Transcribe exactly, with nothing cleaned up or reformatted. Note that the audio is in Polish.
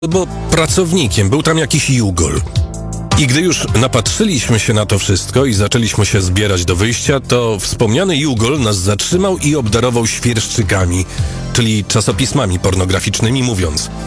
albo pracownikiem, był tam jakiś Jugol. I gdy już napatrzyliśmy się na to wszystko i zaczęliśmy się zbierać do wyjścia, to wspomniany Jugol nas zatrzymał i obdarował świerszczykami, czyli czasopismami pornograficznymi, mówiąc: